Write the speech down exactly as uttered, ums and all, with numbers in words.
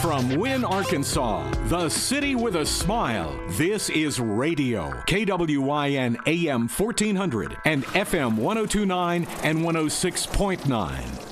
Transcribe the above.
From Wynne, Arkansas, the city with a smile. This is radio. K W Y N A M fourteen hundred and F M one oh two point nine and one oh six point nine.